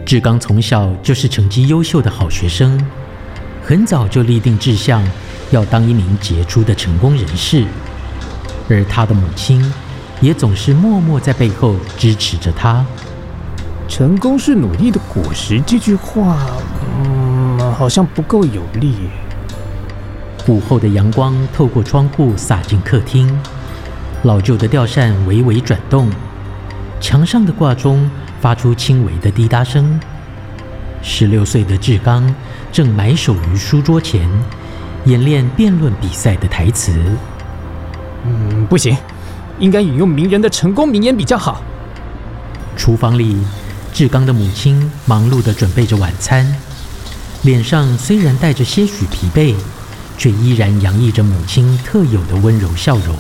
志刚从小就是成绩优秀的好学生，很早就立定志向，要当一名杰出的成功人士。而他的母亲也总是默默在背后支持着他。 成功是努力的果实这句话，好像不够有力。 午后的阳光透过窗户洒进客厅，老旧的吊扇微微转动，墙上的挂钟发出轻微的滴答声。16岁的志刚正埋首于书桌前，演练辩论比赛的台词。 不行，应该引用名人的成功名言比较好。 厨房里，志刚的母亲忙碌地准备着晚餐，脸上虽然带着些许疲惫，却依然洋溢着母亲特有的温柔笑容。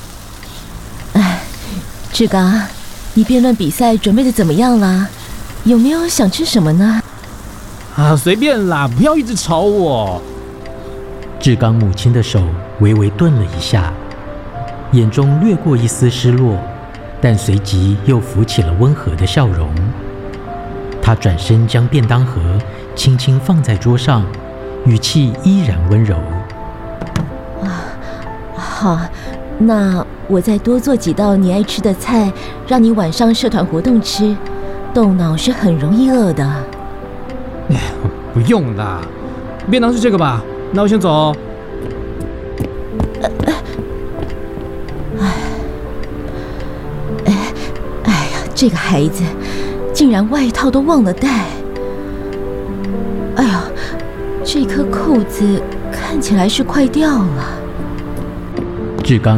志刚，你辩论比赛准备的怎么样啦？有没有想吃什么呢？ 随便啦，不要一直吵我。 志刚母亲的手微微顿了一下，眼中掠过一丝失落，但随即又浮起了温和的笑容。他转身将便当盒轻轻放在桌上，语气依然温柔。 好，那我再多做几道你爱吃的菜，让你晚上社团活动吃。动脑是很容易饿的。 不用啦，便当是这个吧？那我先走哦。 这个孩子竟然外套都忘了带。哎呀，这颗扣子看起来是快掉了。 志刚